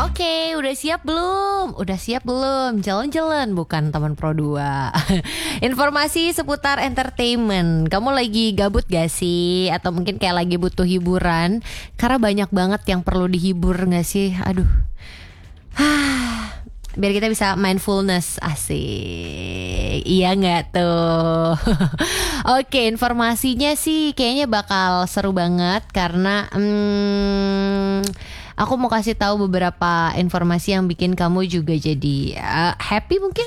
Oke, udah siap belum? Udah siap belum? Jalan-jalan bukan teman Pro 2. Informasi seputar entertainment. Kamu lagi gabut gak sih? Atau mungkin kayak lagi butuh hiburan? Karena banyak banget yang perlu dihibur gak sih? Aduh. Biar kita bisa mindfulness. Asik. Iya gak tuh? Oke, informasinya sih kayaknya bakal seru banget. Karena aku mau kasih tahu beberapa informasi yang bikin kamu juga jadi happy mungkin.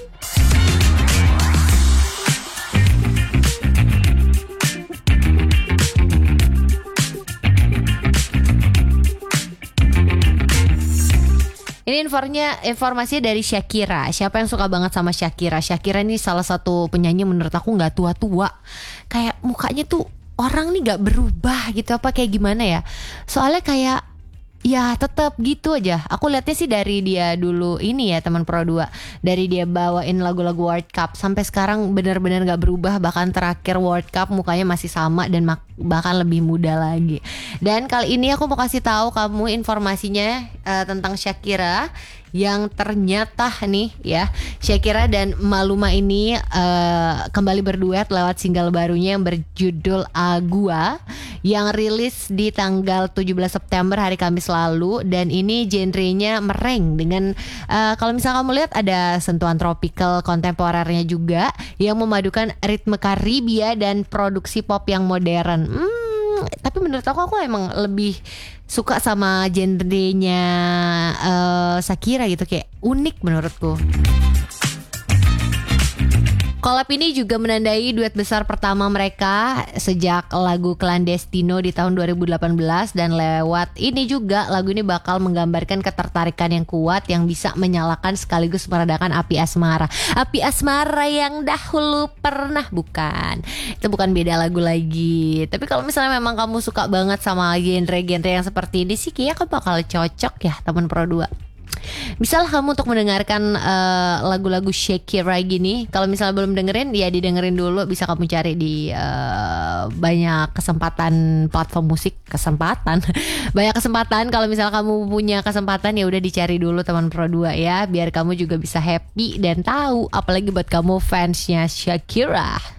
Ini informasinya dari Shakira. Siapa yang suka banget sama Shakira? Shakira ini salah satu penyanyi menurut aku nggak tua-tua. Kayak mukanya tuh orang nih nggak berubah gitu apa kayak gimana ya? Soalnya kayak ya tetap gitu aja. Aku lihatnya sih dari dia dulu ini ya teman Pro 2. Dari dia bawain lagu-lagu World Cup sampai sekarang benar-benar gak berubah. Bahkan terakhir World Cup mukanya masih sama dan bahkan lebih muda lagi. Dan kali ini aku mau kasih tahu kamu informasinya tentang Shakira yang ternyata nih ya Shakira dan Maluma ini kembali berduet lewat single barunya yang berjudul Agua yang rilis di tanggal 17 September hari Kamis lalu. Dan ini genrenya mereng dengan kalau misalnya kamu lihat ada sentuhan tropical kontemporernya juga yang memadukan ritme Karibia dan produksi pop yang modern. Tapi menurut aku emang lebih suka sama genrenya Shakira gitu, kayak unik menurutku. Collab ini juga menandai duet besar pertama mereka sejak lagu Clandestino di tahun 2018. Dan lewat ini juga lagu ini bakal menggambarkan ketertarikan yang kuat yang bisa menyalakan sekaligus meredakan api asmara. Api asmara yang dahulu pernah, bukan. Itu bukan beda lagu lagi. Tapi kalau misalnya memang kamu suka banget sama genre-genre yang seperti ini sih kayaknya kamu bakal cocok ya teman Pro 2. Misalnya kamu untuk mendengarkan lagu-lagu Shakira gini, kalau misalnya belum dengerin ya didengerin dulu. Bisa kamu cari di banyak kesempatan platform musik. Banyak kesempatan. Kalau misalnya kamu punya kesempatan ya udah dicari dulu teman Pro 2 ya, biar kamu juga bisa happy dan tahu. Apalagi buat kamu fansnya Shakira.